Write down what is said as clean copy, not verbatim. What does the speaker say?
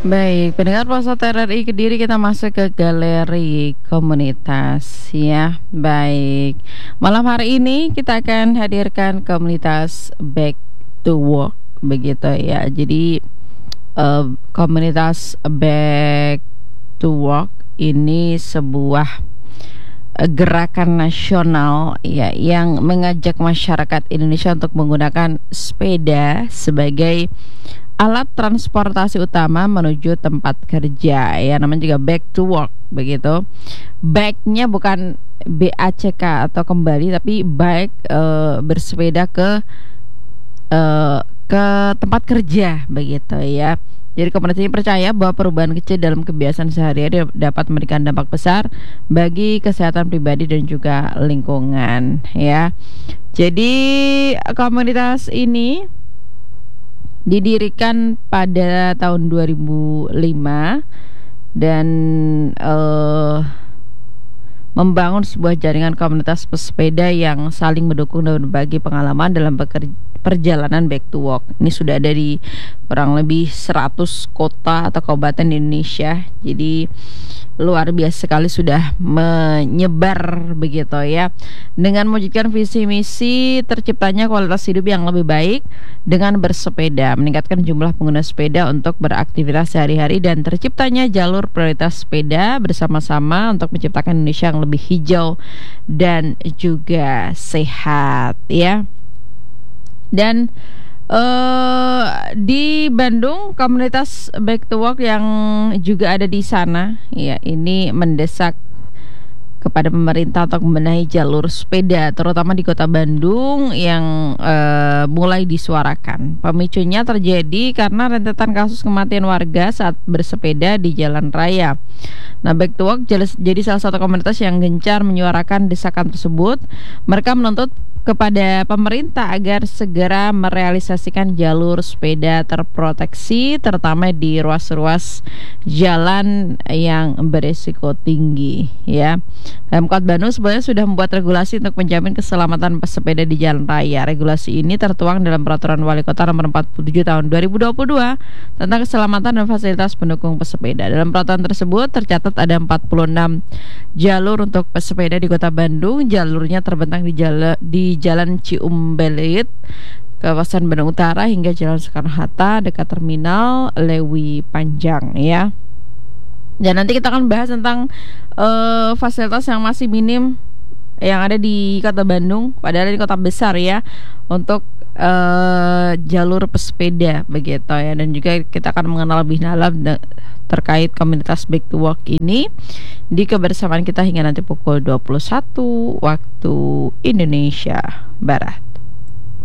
Baik, pendengar Pulsa RRI Kediri, kita masuk ke galeri komunitas ya. Baik, malam hari ini kita akan hadirkan komunitas Back to Work begitu ya. Jadi komunitas Back to Work ini sebuah gerakan nasional ya yang mengajak masyarakat Indonesia untuk menggunakan sepeda sebagai alat transportasi utama menuju tempat kerja ya, namanya juga back to work begitu. Backnya bukan BACK atau kembali, tapi baik bersepeda ke tempat kerja begitu ya. Jadi komunitas ini percaya bahwa perubahan kecil dalam kebiasaan sehari-hari dapat memberikan dampak besar bagi kesehatan pribadi dan juga lingkungan ya. Jadi komunitas ini didirikan pada tahun 2005 dan membangun sebuah jaringan komunitas pesepeda yang saling mendukung dan berbagi pengalaman dalam perjalanan back to work. Ini sudah ada di kurang lebih 100 kota atau kabupaten di Indonesia. Jadi luar biasa sekali sudah menyebar begitu ya. Dengan mewujudkan visi misi terciptanya kualitas hidup yang lebih baik dengan bersepeda, meningkatkan jumlah pengguna sepeda untuk beraktivitas sehari-hari, dan terciptanya jalur prioritas sepeda bersama-sama untuk menciptakan Indonesia yang lebih hijau dan juga sehat ya. Dan di Bandung komunitas Back to Work yang juga ada di sana ya, ini mendesak kepada pemerintah untuk membenahi jalur sepeda terutama di kota Bandung yang mulai disuarakan. Pemicunya terjadi karena rentetan kasus kematian warga saat bersepeda di jalan raya. Nah, Back to Work jadi salah satu komunitas yang gencar menyuarakan desakan tersebut. Mereka menuntut kepada pemerintah agar segera merealisasikan jalur sepeda terproteksi terutama di ruas-ruas jalan yang berisiko tinggi ya. Pemkot Bandung sebenarnya sudah membuat regulasi untuk menjamin keselamatan pesepeda di jalan raya. Regulasi ini tertuang dalam Peraturan Wali Kota Nomor 47 Tahun 2022 tentang keselamatan dan fasilitas pendukung pesepeda. Dalam peraturan tersebut tercatat ada 46 jalur untuk pesepeda di Kota Bandung. Jalurnya terbentang di Jalan Ciumbelit, kawasan Bandung Utara hingga Jalan Soekarno-Hatta dekat Terminal Lewi Panjang ya. Dan nanti kita akan bahas tentang fasilitas yang masih minim yang ada di Kota Bandung, padahal di kota besar ya, untuk jalur pesepeda begitu ya. Dan juga kita akan mengenal lebih dalam terkait komunitas Back to Work ini di kebersamaan kita hingga nanti pukul 21 waktu Indonesia Barat.